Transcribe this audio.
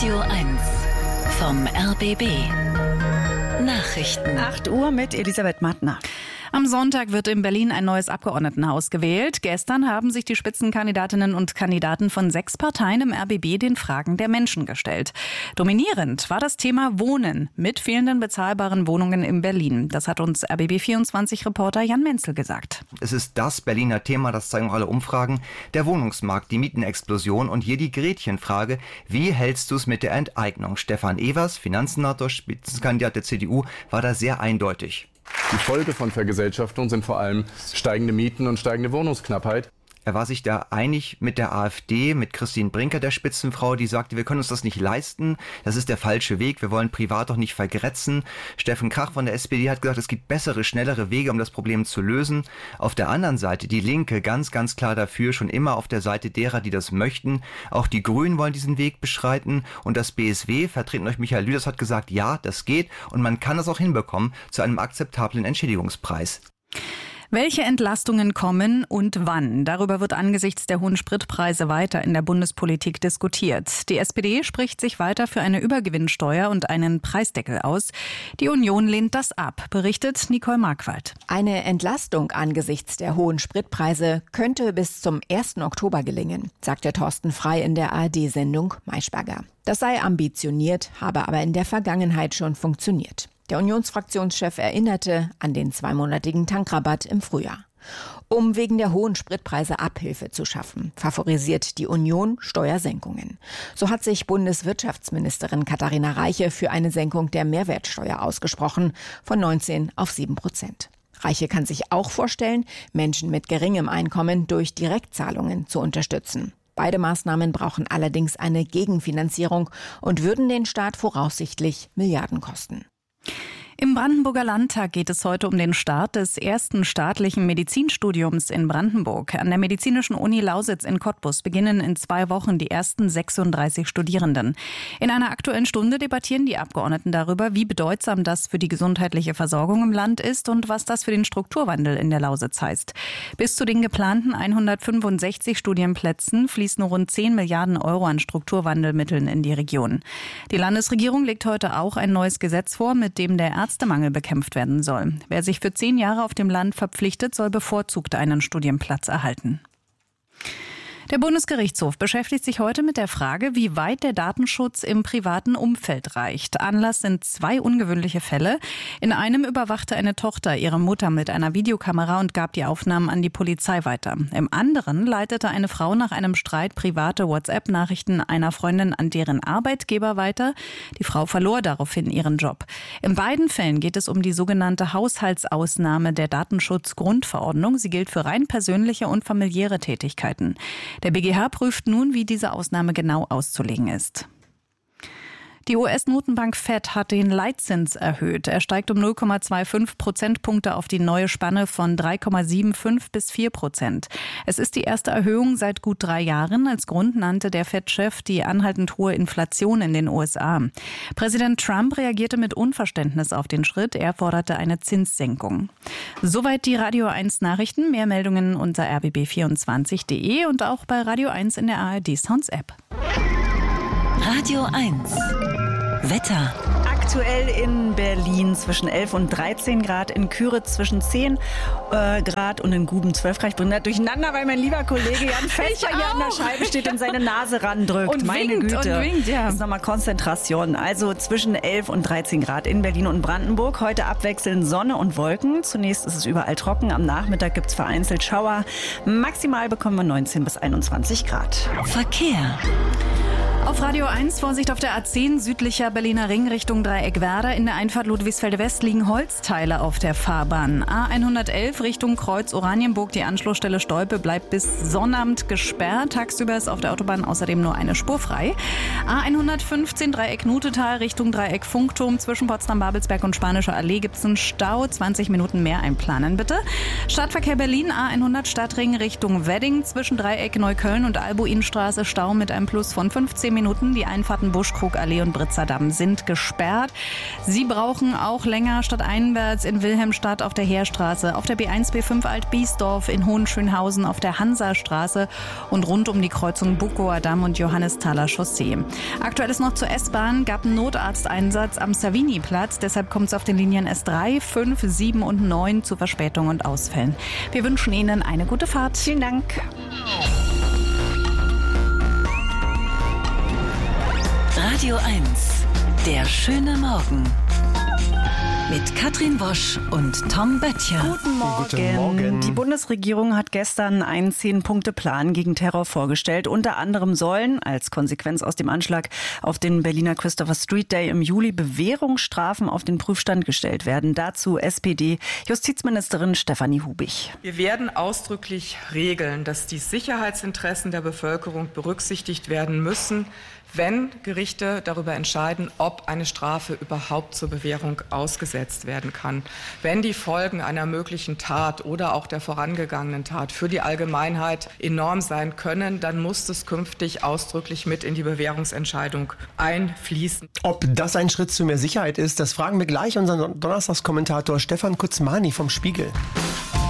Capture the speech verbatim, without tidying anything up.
Radio eins vom R B B. Nachrichten. acht Uhr mit Elisabeth Mattner. Am Sonntag wird in Berlin ein neues Abgeordnetenhaus gewählt. Gestern haben sich die Spitzenkandidatinnen und Kandidaten von sechs Parteien im R B B den Fragen der Menschen gestellt. Dominierend war das Thema Wohnen mit fehlenden bezahlbaren Wohnungen in Berlin. Das hat uns R B B vierundzwanzig-Reporter Jan Menzel gesagt. Es ist das Berliner Thema, das zeigen auch alle Umfragen. Der Wohnungsmarkt, die Mietenexplosion und hier die Gretchenfrage. Wie hältst du es mit der Enteignung? Stefan Evers, Finanzsenator, Spitzenkandidat der C D U, war da sehr eindeutig. Die Folge von Vergesellschaftung sind vor allem steigende Mieten und steigende Wohnungsknappheit. Er war sich da einig mit der AfD, mit Christine Brinker, der Spitzenfrau, die sagte, wir können uns das nicht leisten, das ist der falsche Weg, wir wollen privat doch nicht vergrätzen. Steffen Krach von der S P D hat gesagt, es gibt bessere, schnellere Wege, um das Problem zu lösen. Auf der anderen Seite die Linke ganz, ganz klar dafür, schon immer auf der Seite derer, die das möchten. Auch die Grünen wollen diesen Weg beschreiten und das B S W, vertreten durch Michael Lüders, hat gesagt, ja, das geht und man kann das auch hinbekommen zu einem akzeptablen Entschädigungspreis. Welche Entlastungen kommen und wann? Darüber wird angesichts der hohen Spritpreise weiter in der Bundespolitik diskutiert. Die S P D spricht sich weiter für eine Übergewinnsteuer und einen Preisdeckel aus. Die Union lehnt das ab, berichtet Nicole Markwald. Eine Entlastung angesichts der hohen Spritpreise könnte bis zum ersten Oktober gelingen, sagte Thorsten Frey in der A R D-Sendung Maischberger. Das sei ambitioniert, habe aber in der Vergangenheit schon funktioniert. Der Unionsfraktionschef erinnerte an den zweimonatigen Tankrabatt im Frühjahr. Um wegen der hohen Spritpreise Abhilfe zu schaffen, favorisiert die Union Steuersenkungen. So hat sich Bundeswirtschaftsministerin Katharina Reiche für eine Senkung der Mehrwertsteuer ausgesprochen, von neunzehn auf sieben Prozent. Reiche kann sich auch vorstellen, Menschen mit geringem Einkommen durch Direktzahlungen zu unterstützen. Beide Maßnahmen brauchen allerdings eine Gegenfinanzierung und würden den Staat voraussichtlich Milliarden kosten. Im Brandenburger Landtag geht es heute um den Start des ersten staatlichen Medizinstudiums in Brandenburg. An der Medizinischen Uni Lausitz in Cottbus beginnen in zwei Wochen die ersten sechsunddreißig Studierenden. In einer Aktuellen Stunde debattieren die Abgeordneten darüber, wie bedeutsam das für die gesundheitliche Versorgung im Land ist und was das für den Strukturwandel in der Lausitz heißt. Bis zu den geplanten hundertfünfundsechzig Studienplätzen fließen rund zehn Milliarden Euro an Strukturwandelmitteln in die Region. Die Landesregierung legt heute auch ein neues Gesetz vor, mit dem der Ärztemangel bekämpft werden soll. Wer sich für zehn Jahre auf dem Land verpflichtet, soll bevorzugt einen Studienplatz erhalten. Der Bundesgerichtshof beschäftigt sich heute mit der Frage, wie weit der Datenschutz im privaten Umfeld reicht. Anlass sind zwei ungewöhnliche Fälle. In einem überwachte eine Tochter ihre Mutter mit einer Videokamera und gab die Aufnahmen an die Polizei weiter. Im anderen leitete eine Frau nach einem Streit private WhatsApp-Nachrichten einer Freundin an deren Arbeitgeber weiter. Die Frau verlor daraufhin ihren Job. In beiden Fällen geht es um die sogenannte Haushaltsausnahme der Datenschutzgrundverordnung. Sie gilt für rein persönliche und familiäre Tätigkeiten. Der B G H prüft nun, wie diese Ausnahme genau auszulegen ist. Die U S-Notenbank Fed hat den Leitzins erhöht. Er steigt um null Komma fünfundzwanzig Prozentpunkte auf die neue Spanne von drei Komma fünfundsiebzig bis vier Prozent. Es ist die erste Erhöhung seit gut drei Jahren. Als Grund nannte der Fed-Chef die anhaltend hohe Inflation in den U S A. Präsident Trump reagierte mit Unverständnis auf den Schritt. Er forderte eine Zinssenkung. Soweit die Radio eins Nachrichten. Mehr Meldungen unter r b b vierundzwanzig punkt de und auch bei Radio eins in der A R D Sounds App. Radio eins. Wetter. Aktuell in Berlin zwischen elf und dreizehn Grad, in Küritz zwischen zehn äh, Grad und in Guben zwölf Grad. Ich bringe das durcheinander, weil mein lieber Kollege Jan Fester hier an der Scheibe steht und seine Nase randrückt. Und Meine winkt Güte. und winkt, ja. Das ist nochmal Konzentration. Also zwischen elf und dreizehn Grad in Berlin und Brandenburg. Heute abwechselnd Sonne und Wolken. Zunächst ist es überall trocken. Am Nachmittag gibt es vereinzelt Schauer. Maximal bekommen wir neunzehn bis einundzwanzig Grad. Verkehr. Auf Radio eins, Vorsicht auf der A zehn, südlicher Berliner Ring Richtung Dreieck-Werder. In der Einfahrt Ludwigsfelde West liegen Holzteile auf der Fahrbahn. A hundertelf Richtung Kreuz Oranienburg, die Anschlussstelle Stolpe bleibt bis Sonnabend gesperrt. Tagsüber ist auf der Autobahn außerdem nur eine Spur frei. A hundertfünfzehn Dreieck Nutetal Richtung Dreieck Funkturm. Zwischen Potsdam-Babelsberg und Spanischer Allee gibt es einen Stau. zwanzig Minuten mehr einplanen, bitte. Stadtverkehr Berlin, A hundert Stadtring Richtung Wedding. Zwischen Dreieck Neukölln und Albuinstraße Stau mit einem Plus von fünfzehn Minuten. Die Einfahrten Buschkrugallee und Britzer Damm sind gesperrt. Start. Sie brauchen auch länger stadteinwärts in Wilhelmstadt auf der Heerstraße, auf der B eins B fünf Alt-Biesdorf, in Hohenschönhausen auf der Hansastraße und rund um die Kreuzung Buckower Damm und Johannesthaler Chaussee. Aktuell ist noch zur S-Bahn, gab einen Notarzteinsatz am Savini-Platz. Deshalb kommt es auf den Linien S drei, fünf, sieben und neun zu Verspätungen und Ausfällen. Wir wünschen Ihnen eine gute Fahrt. Vielen Dank. Radio eins, der schöne Morgen. Mit Katrin Wosch und Tom Böttcher. Guten Morgen. Guten Morgen. Die Bundesregierung hat gestern einen Zehn-Punkte-Plan gegen Terror vorgestellt. Unter anderem sollen als Konsequenz aus dem Anschlag auf den Berliner Christopher Street Day im Juli Bewährungsstrafen auf den Prüfstand gestellt werden. Dazu S P D-Justizministerin Stefanie Hubig. Wir werden ausdrücklich regeln, dass die Sicherheitsinteressen der Bevölkerung berücksichtigt werden müssen, wenn Gerichte darüber entscheiden, ob eine Strafe überhaupt zur Bewährung ausgesetzt werden kann. Wenn die Folgen einer möglichen Tat oder auch der vorangegangenen Tat für die Allgemeinheit enorm sein können, dann muss es künftig ausdrücklich mit in die Bewährungsentscheidung einfließen. Ob das ein Schritt zu mehr Sicherheit ist, das fragen wir gleich unseren Donnerstagskommentator Stefan Kutzmani vom Spiegel.